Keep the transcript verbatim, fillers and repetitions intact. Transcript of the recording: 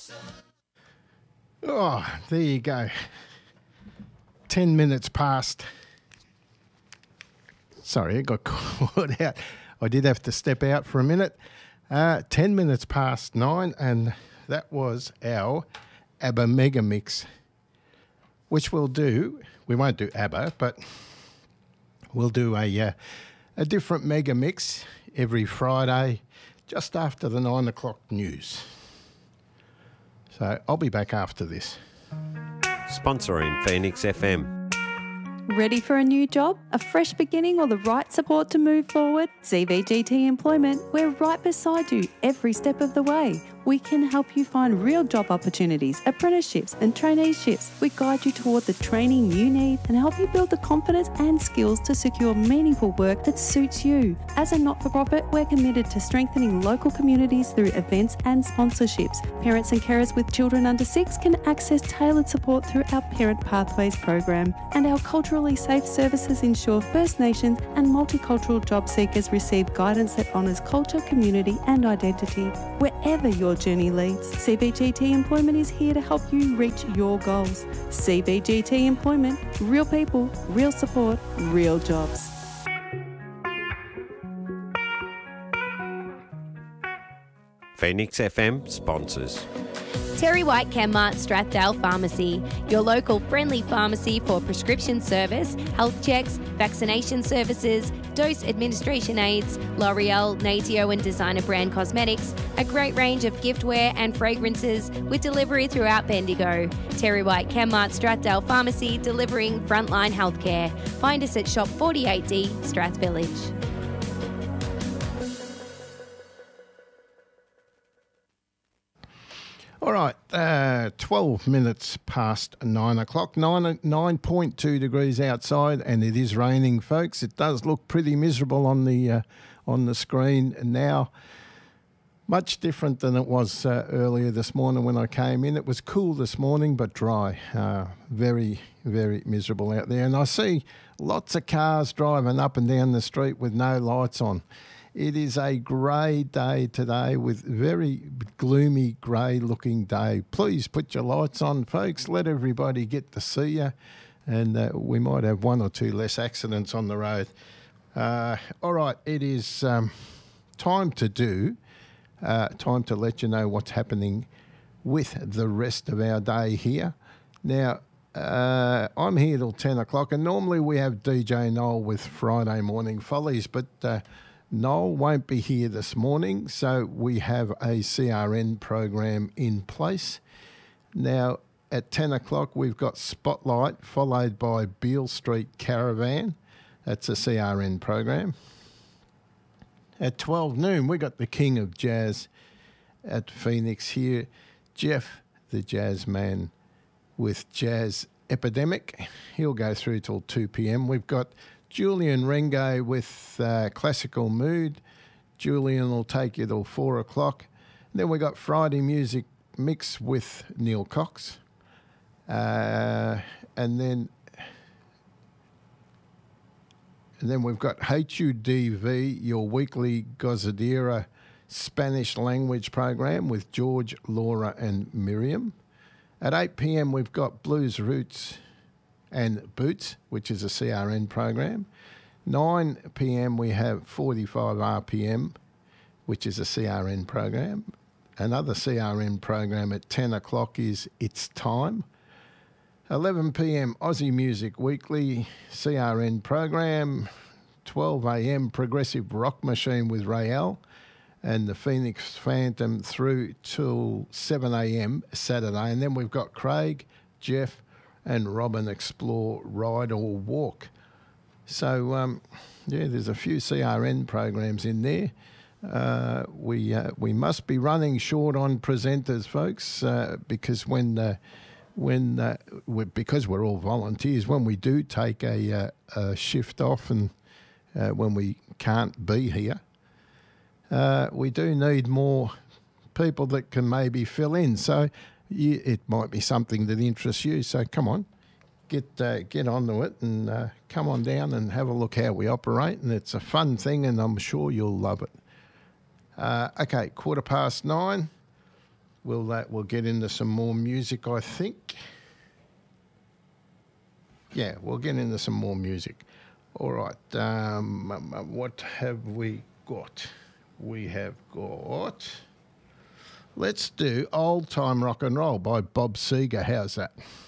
Oh, there you go. Ten minutes past. Sorry, I got caught out. I did have to step out for a minute. Uh, ten minutes past nine, and that was our ABBA Mega Mix, which we'll do. We won't do ABBA, but we'll do a uh, a different Mega Mix every Friday, just after the nine o'clock news. So I'll be back after this. Sponsoring Phoenix F M. Ready for a new job, a fresh beginning, or the right support to move forward? C V G T Employment, we're right beside you every step of the way. We can help you find real job opportunities, apprenticeships and traineeships. We guide you toward the training you need and help you build the confidence and skills to secure meaningful work that suits you. As a not-for-profit, we're committed to strengthening local communities through events and sponsorships. Parents and carers with children under six can access tailored support through our Parent Pathways program. And our culturally safe services ensure First Nations and multicultural job seekers receive guidance that honours culture, community and identity. Wherever your journey leads, C B G T Employment is here to help you reach your goals. C B G T Employment, real people, real support, real jobs. Phoenix F M sponsors. Terry White Chemmart Strathdale Pharmacy, your local friendly pharmacy for prescription service, health checks, vaccination services, dose administration aids, L'Oreal, Natio and designer brand cosmetics, a great range of giftware and fragrances with delivery throughout Bendigo. Terry White Chemmart Strathdale Pharmacy, delivering frontline healthcare. Find us at Shop forty-eight D, Strath Village. All right, uh, twelve minutes past nine o'clock, nine, nine point two degrees outside, and it is raining, folks. It does look pretty miserable on the uh, on the screen now. Much different than it was uh, earlier this morning when I came in. It was cool this morning, but dry. Uh, very, very miserable out there. And I see lots of cars driving up and down the street with no lights on. It is a grey day today with very gloomy, grey-looking day. Please put your lights on, folks. Let everybody get to see you, and uh, we might have one or two less accidents on the road. Uh, all right, it is um, time to do, uh, time to let you know what's happening with the rest of our day here. Now, uh, I'm here till ten o'clock, and normally we have D J Noel with Friday Morning Follies, but... Uh, Noel won't be here this morning, so we have a C R N program in place. Now, at ten o'clock, we've got Spotlight, followed by Beale Street Caravan. That's a C R N program. At twelve noon, we got the King of Jazz at Phoenix here, Jeff, the Jazz Man, with Jazz Epidemic. He'll go through till two p.m. We've got Julian Rengo with uh, Classical Mood. Julian will take you till four o'clock. And then we got Friday Music Mix with Neil Cox. Uh, and then and then we've got H U D V, your weekly Gozadera Spanish language program with George, Laura and Miriam. At eight p.m. we've got Blues Roots and Boots, which is a C R N program. nine p.m. we have forty-five R P M, which is a C R N program. Another C R N program at ten o'clock is It's Time. eleven p.m. Aussie Music Weekly C R N program. twelve a.m. Progressive Rock Machine with Rael and the Phoenix Phantom through till seven a.m. Saturday. And then we've got Craig, Jeff and Robin Explore Ride or Walk. So, um, yeah, there's a few C R N programs in there. Uh, we uh, we must be running short on presenters, folks, uh, because when uh, when uh, we're, because we're all volunteers, when we do take a, uh, a shift off and uh, when we can't be here, uh, we do need more people that can maybe fill in. So you, it might be something that interests you. So come on, get uh, get onto it and uh, come on down and have a look how we operate. And it's a fun thing, and I'm sure you'll love it. Uh, okay, quarter past nine. we'll uh, we'll get into some more music, I think. Yeah, we'll get into some more music. All right. Um, what have we got? We have got... Let's do Old Time Rock and Roll by Bob Seger. How's that?